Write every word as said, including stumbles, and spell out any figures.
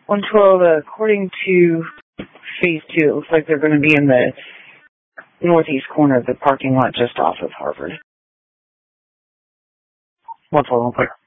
one twelve, uh, according to phase two, it looks like they're going to be in the northeast corner of the parking lot just off of Harvard. one twelve, one quick.